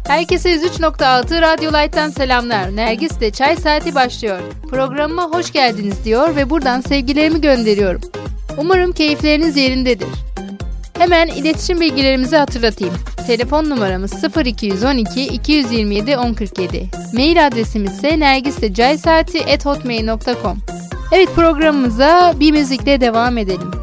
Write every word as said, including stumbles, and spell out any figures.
Herkese yüz üç nokta altı Radyo Light'tan selamlar. Nergis'le Çay Saati başlıyor. Programıma hoş geldiniz diyor ve buradan sevgilerimi gönderiyorum. Umarım keyifleriniz yerindedir. Hemen iletişim bilgilerimizi hatırlatayım. Telefon numaramız sıfır iki on iki iki yirmi yedi on kırk yedi. Mail adresimiz ise nergislecaysati at hotmail nokta com. Evet, programımıza bir müzikle devam edelim.